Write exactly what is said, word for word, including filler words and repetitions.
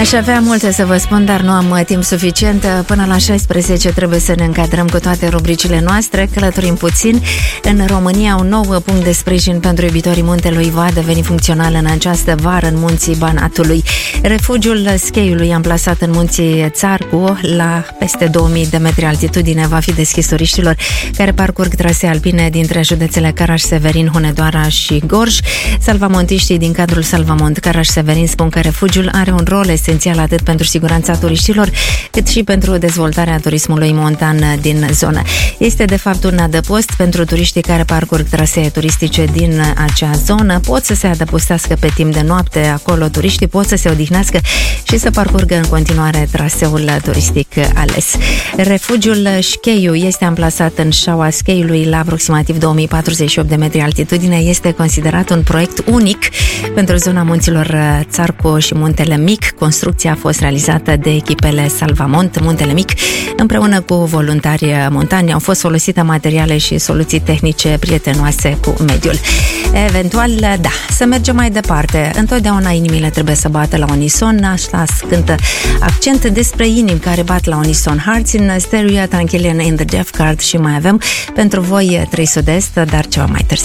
Aș avea multe să vă spun, dar nu am timp suficient. Până la șaisprezece trebuie să ne încadrăm cu toate rubricile noastre. Călătorim puțin. În România, un nou punct de sprijin pentru iubitorii muntelui va deveni funcțional în această vară în munții Banatului. Refugiul Scheiului, amplasat în munții Țarcu, la peste două mii de metri altitudine, va fi deschis turiștilor care parcurg trasee alpine dintre județele Caraș-Severin, Hunedoara și Gorj. Salvamontiștii din cadrul Salvamont Caraș-Severin spun că refugiul are un rol esențial atât pentru siguranța turiștilor, cât și pentru dezvoltarea turismului montan din zonă. Este de fapt un adăpost pentru turiștii care parcurg trasee turistice din acea zonă. Pot să se adăpostească pe timp de noapte acolo, turiștii pot să se odihnească și să parcurgă în continuare traseul turistic ales. Refugiul Scheiu este amplasat în șaua Scheiului la aproximativ două mii patruzeci și opt de metri altitudine. Este considerat un proiect unic pentru zona munților Țarcu și Muntele Mic. Construcția a fost realizată de echipele Salvamont Muntele Mic împreună cu voluntari montani. Au fost folosite materiale și soluții tehnice prietenoase cu mediul. Eventual, da, să mergem mai departe. Întotdeauna inimile trebuie să bată la unison, așa cântă accent despre inimi care bat la unison. Hearts in Stereo, Tranquillian in the Deaf Card și mai avem pentru voi Trei Sud-Est, dar ceva mai târziu.